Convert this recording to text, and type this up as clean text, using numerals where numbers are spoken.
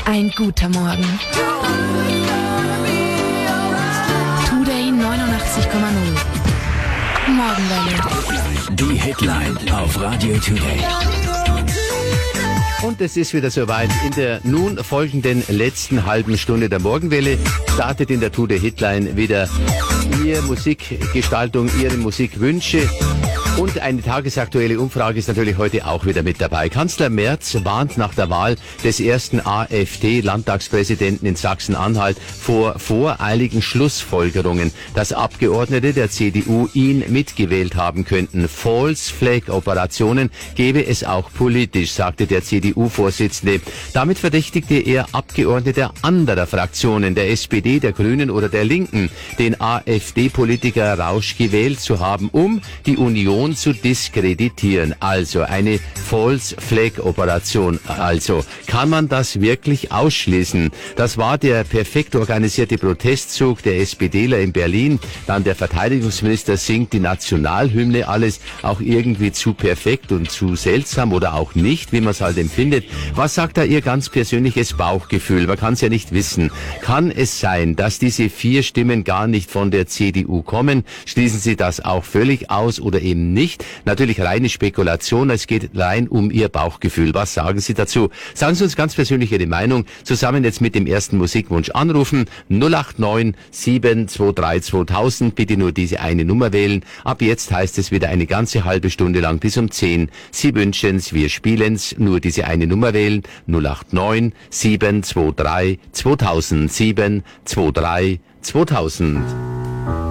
Ein guter Morgen. Today 89,0. Morgenwelle. Die Headline auf Radio Today. Und es ist wieder soweit. In der nun folgenden letzten halben Stunde der Morgenwelle startet in der Today Headline wieder Ihre Musikgestaltung, Ihre Musikwünsche. Und eine tagesaktuelle Umfrage ist natürlich heute auch wieder mit dabei. Kanzler Merz warnt nach der Wahl des ersten AfD-Landtagspräsidenten in Sachsen-Anhalt vor voreiligen Schlussfolgerungen, dass Abgeordnete der CDU ihn mitgewählt haben könnten. False Flag Operationen gebe es auch politisch, sagte der CDU-Vorsitzende. Damit verdächtigte er Abgeordnete anderer Fraktionen, der SPD, der Grünen oder der Linken, den AfD-Politiker Rausch gewählt zu haben, um die Union zu diskreditieren. Also eine False Flag Operation. Also kann man das wirklich ausschließen? Das war der perfekt organisierte Protestzug der SPDler in Berlin. Dann der Verteidigungsminister singt die Nationalhymne. Alles auch irgendwie zu perfekt und zu seltsam oder auch nicht, wie man es halt empfindet. Was sagt da Ihr ganz persönliches Bauchgefühl? Man kann es ja nicht wissen. Kann es sein, dass diese 4 Stimmen gar nicht von der CDU kommen? Schließen Sie das auch völlig aus oder eben nicht? Natürlich reine Spekulation, es geht rein um Ihr Bauchgefühl. Was sagen Sie dazu? Sagen Sie uns ganz persönlich Ihre Meinung. Zusammen jetzt mit dem ersten Musikwunsch anrufen. 089 723 2000. Bitte nur diese eine Nummer wählen. Ab jetzt heißt es wieder eine ganze halbe Stunde lang bis um 10. Sie wünschen's, wir spielen's. Nur diese eine Nummer wählen. 089 723 2000. 723 2000.